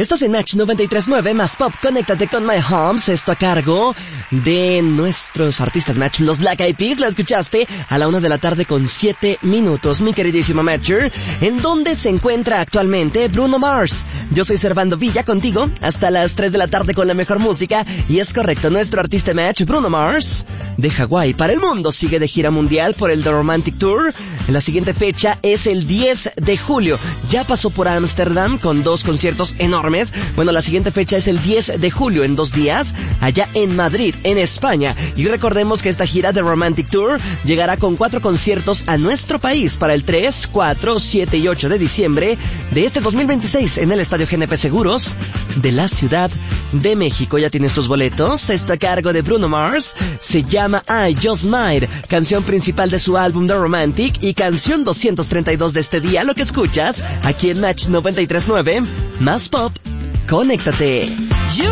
Estás en Match 93.9 más Pop, conéctate con My Homes, esto a cargo de nuestros artistas Match, los Black Eyed Peas. Lo escuchaste a la 1:07 p.m, mi queridísimo Matcher. ¿En dónde se encuentra actualmente Bruno Mars? Yo soy Servando Villa, contigo hasta las 3 p.m con la mejor música. Y es correcto, nuestro artista Match, Bruno Mars, de Hawái para el mundo, sigue de gira mundial por el The Romantic Tour. La siguiente fecha es el 10 de julio. Ya pasó por Ámsterdam con 2 conciertos enormes. Bueno, la siguiente fecha es el 10 de julio, en 2 días, allá en Madrid, en España. Y recordemos que esta gira de Romantic Tour llegará con 4 conciertos a nuestro país para el 3, 4, 7 y 8 de diciembre de este 2026 en el Estadio GNP Seguros de la Ciudad de México. ¿Ya tienes tus boletos? Esto a cargo de Bruno Mars. Se llama I Just Might, canción principal de su álbum The Romantic y canción 232 de este día. Lo que escuchas aquí en Match 93.9 más Pop. Conéctate.